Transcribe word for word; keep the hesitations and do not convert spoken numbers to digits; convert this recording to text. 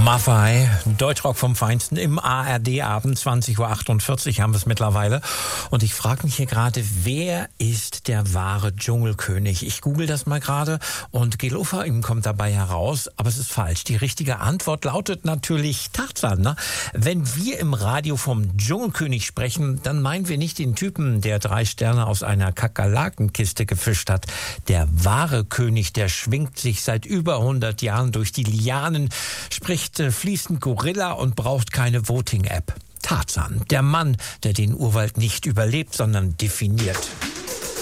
Maffei, Deutschrock vom Feinsten im A R D-Abend, zwanzig Uhr achtundvierzig haben wir es mittlerweile. Und ich frage mich hier gerade, wer ist der wahre Dschungelkönig? Ich google das mal gerade und Gil Ofarim kommt dabei heraus, aber es ist falsch. Die richtige Antwort lautet natürlich Tarzan. Ne? Wenn wir im Radio vom Dschungelkönig sprechen, dann meinen wir nicht den Typen, der drei Sterne aus einer Kakerlakenkiste gefischt hat. Der wahre König, der schwingt sich seit über hundert Jahren durch die Lianen, spricht fließend Gorilla und braucht keine Voting-App. Tarzan, der Mann, der den Urwald nicht überlebt, sondern definiert.